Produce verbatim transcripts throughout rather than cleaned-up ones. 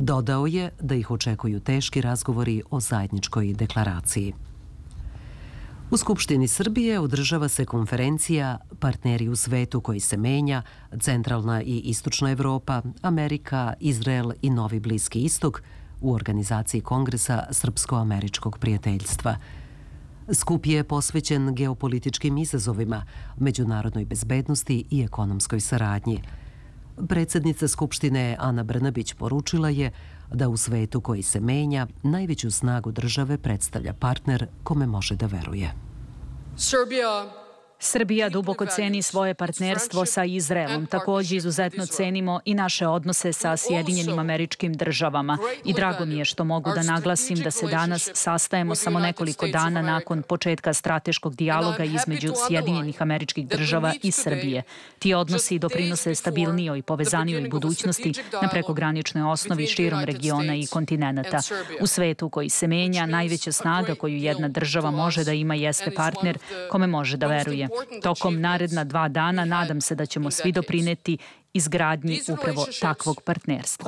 Dodao je da ih očekuju teški razgovori o zajedničkoj deklaraciji. U Skupštini Srbije održava se konferencija Partneri u svetu koji se menja, Centralna i Istočna Evropa, Amerika, Izrael i Novi Bliski istok u organizaciji Kongresa Srpsko-američkog prijateljstva. Skup je posvećen geopolitičkim izazovima, međunarodnoj bezbednosti i ekonomskoj saradnji. Predsjednica Skupštine Ana Brnabić poručila je da u svetu koji se menja najveću snagu države predstavlja partner kome može da veruje. Srbija duboko ceni svoje partnerstvo sa Izraelom. Također izuzetno cenimo i naše odnose sa Sjedinjenim Američkim Državama. I drago mi je što mogu da naglasim da se danas sastajemo samo nekoliko dana nakon početka strateškog dijaloga između Sjedinjenih Američkih Država i Srbije. Ti odnosi doprinose stabilnijoj i povezanijoj budućnosti na prekograničnoj osnovi širom regiona i kontinenta. U svetu koji se menja, najveća snaga koju jedna država može da ima jeste partner kome može da veruje. Tokom naredna dva dana nadam se da ćemo svi doprineti izgradnji upravo takvog partnerstva.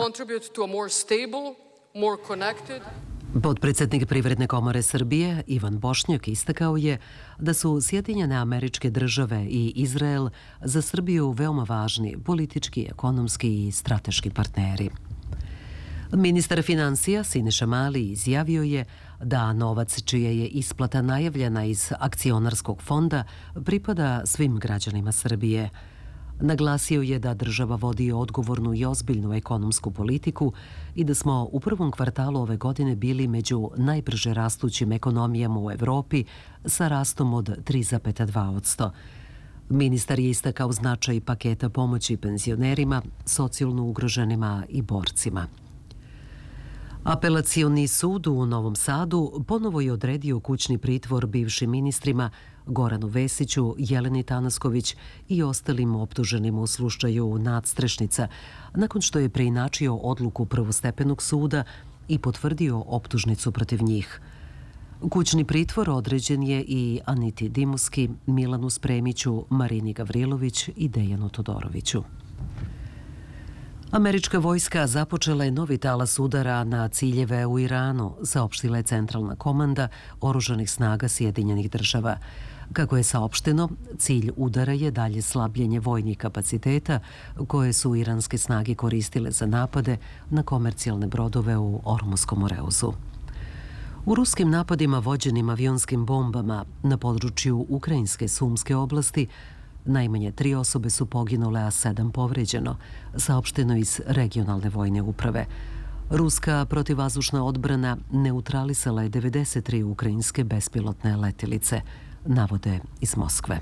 Potpredsjednik Privredne komore Srbije Ivan Bošnjak istakao je da su Sjedinjene Američke Države i Izrael za Srbiju veoma važni politički, ekonomski i strateški partneri. Ministar financija Siniša Mali izjavio je da novac čija je isplata najavljena iz akcionarskog fonda pripada svim građanima Srbije. Naglasio je da država vodi odgovornu i ozbiljnu ekonomsku politiku i da smo u prvom kvartalu ove godine bili među najbrže rastućim ekonomijama u Evropi sa rastom od tri zarez dva posto. Ministar je istakao značaj paketa pomoći penzionerima, socijalno ugroženima i borcima. Apelacioni sud u Novom Sadu ponovo je odredio kućni pritvor bivšim ministrima Goranu Vesiću, Jeleni Tanasković i ostalim optuženim u slučaju nadstrešnica, nakon što je preinačio odluku prvostepenog suda i potvrdio optužnicu protiv njih. Kućni pritvor određen je i Aniti Dimuski, Milanu Spremiću, Marini Gavrilović i Dejanu Todoroviću. Američka vojska započela je novi talas udara na ciljeve u Iranu, saopštila je Centralna komanda oružanih snaga Sjedinjenih država. Kako je saopšteno, cilj udara je dalje slabljenje vojnih kapaciteta koje su iranske snage koristile za napade na komercijalne brodove u Ormuskom moreuzu. U ruskim napadima vođenim avionskim bombama na području Ukrajinske Sumske oblasti najmanje tri osobe su poginule, a sedam povređeno, saopšteno iz regionalne vojne uprave. Ruska protivvazdušna odbrana neutralisala je devedeset tri ukrajinske bespilotne letilice, navode iz Moskve.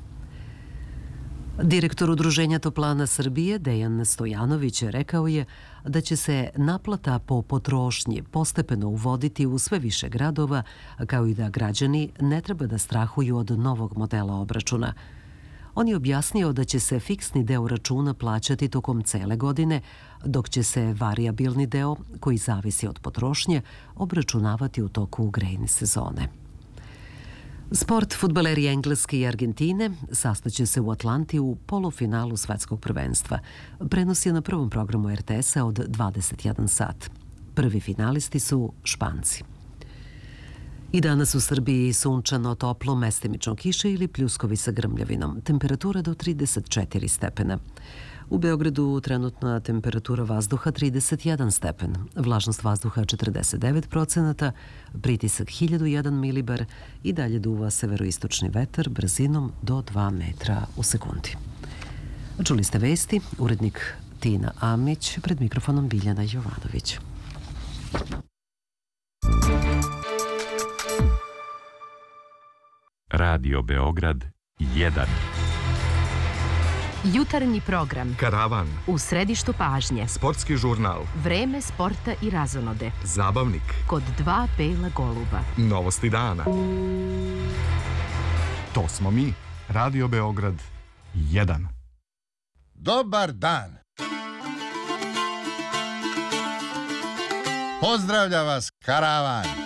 Direktor Udruženja toplana Srbije Dejan Stojanović rekao je da će se naplata po potrošnji postepeno uvoditi u sve više gradova, kao i da građani ne treba da strahuju od novog modela obračuna. On je objasnio da će se fiksni deo računa plaćati tokom cele godine, dok će se varijabilni deo, koji zavisi od potrošnje, obračunavati u toku grejne sezone. Sport, fudbaleri Engleske i Argentine sastaće se u Atlanti u polufinalu svetskog prvenstva. Prenos je na prvom programu er te esa od dvadeset jedan sat. Prvi finalisti su Španci. I danas u Srbiji sunčano, toplo, mestimično kiše ili pljuskovi sa grmljavinom. Temperatura do trideset četiri stepena. U Beogradu trenutna temperatura vazduha trideset jedan stepen, vlažnost vazduha četrdeset devet procenata, pritisak hiljadu jedan milibar i dalje duva severoistočni vetar brzinom do dva metra u sekundi. Čuli ste vesti, urednik Tina Amić, pred mikrofonom Biljana Jovanović. Radio Beograd jedan. Jutarnji program. Karavan. U središtu pažnje. Sportski žurnal. Vreme sporta i razonode. Zabavnik. Kod dva bela goluba. Novosti dana. To smo mi. Radio Beograd jedan. Dobar dan. Pozdravlja vas Karavan.